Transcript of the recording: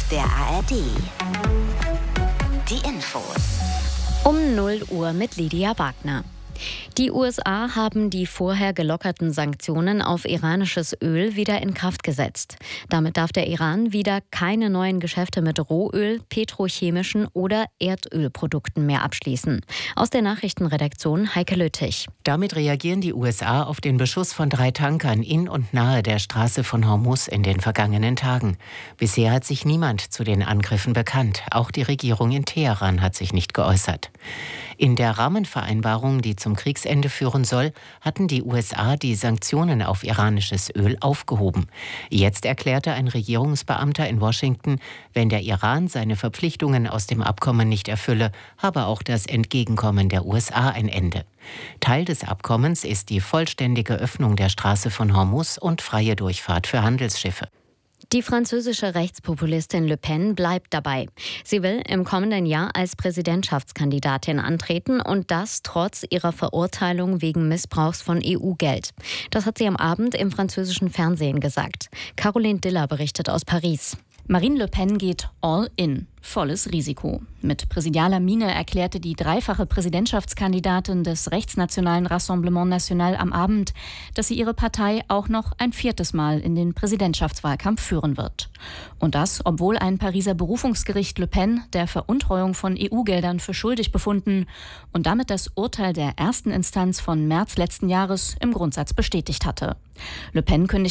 Der ARD. Die Infos. Um 0 Uhr mit Lydia Wagner. Die USA haben die vorher gelockerten Sanktionen auf iranisches Öl wieder in Kraft gesetzt. Damit darf der Iran wieder keine neuen Geschäfte mit Rohöl, petrochemischen oder Erdölprodukten mehr abschließen. Aus der Nachrichtenredaktion Heike Lüttich. Damit reagieren die USA auf den Beschuss von 3 Tankern in und nahe der Straße von Hormuz in den vergangenen Tagen. Bisher hat sich niemand zu den Angriffen bekannt. Auch die Regierung in Teheran hat sich nicht geäußert. In der Rahmenvereinbarung, die zum Kriegsende führen soll, hatten die USA die Sanktionen auf iranisches Öl aufgehoben. Jetzt erklärte ein Regierungsbeamter in Washington, wenn der Iran seine Verpflichtungen aus dem Abkommen nicht erfülle, habe auch das Entgegenkommen der USA ein Ende. Teil des Abkommens ist die vollständige Öffnung der Straße von Hormuz und freie Durchfahrt für Handelsschiffe. Die französische Rechtspopulistin Le Pen bleibt dabei. Sie will im kommenden Jahr als Präsidentschaftskandidatin antreten und das trotz ihrer Verurteilung wegen Missbrauchs von EU-Geld. Das hat sie am Abend im französischen Fernsehen gesagt. Caroline Diller berichtet aus Paris. Marine Le Pen geht all in, volles Risiko. Mit präsidialer Miene erklärte die dreifache Präsidentschaftskandidatin des rechtsnationalen Rassemblement National am Abend, dass sie ihre Partei auch noch ein 4. Mal in den Präsidentschaftswahlkampf führen wird. Und das, obwohl ein Pariser Berufungsgericht Le Pen der Veruntreuung von EU-Geldern für schuldig befunden und damit das Urteil der ersten Instanz von März letzten Jahres im Grundsatz bestätigt hatte. Le Pen kündigte